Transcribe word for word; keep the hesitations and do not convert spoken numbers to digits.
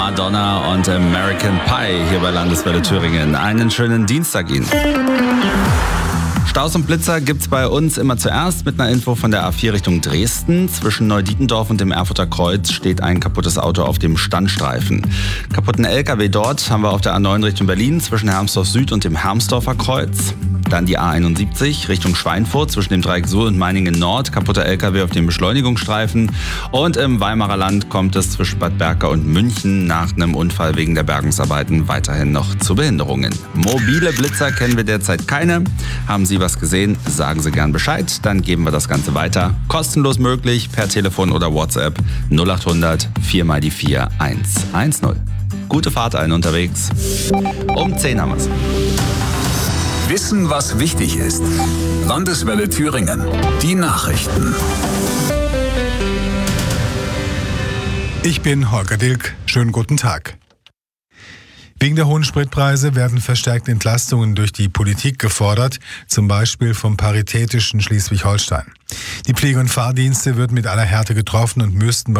Madonna und American Pie hier bei Landeswelle Thüringen. Einen schönen Dienstag Ihnen. Staus und Blitzer gibt's bei uns immer zuerst mit einer Info von der A vier Richtung Dresden. Zwischen Neudietendorf und dem Erfurter Kreuz steht ein kaputtes Auto auf dem Standstreifen. Kaputten L K W dort haben wir auf der A neun Richtung Berlin zwischen Hermsdorf Süd und dem Hermsdorfer Kreuz. Dann die A einundsiebzig Richtung Schweinfurt zwischen dem Dreieck Suhl und Meiningen Nord. Kaputter L K W auf dem Beschleunigungsstreifen. Und im Weimarer Land kommt es zwischen Bad Berka und München nach einem Unfall wegen der Bergungsarbeiten weiterhin noch zu Behinderungen. Mobile Blitzer kennen wir derzeit keine. Haben Sie was gesehen? Sagen Sie gern Bescheid. Dann geben wir das Ganze weiter. Kostenlos möglich per Telefon oder WhatsApp null acht hundert vier mal die vier eins eins null. Gute Fahrt allen unterwegs. Um zehn haben wir's. Wissen, was wichtig ist. Landeswelle Thüringen. Die Nachrichten. Ich bin Holger Dilk. Schönen guten Tag. Wegen der hohen Spritpreise werden verstärkte Entlastungen durch die Politik gefordert, zum Beispiel vom Paritätischen Schleswig-Holstein. Die Pflege- und Fahrdienste würden mit aller Härte getroffen und müssten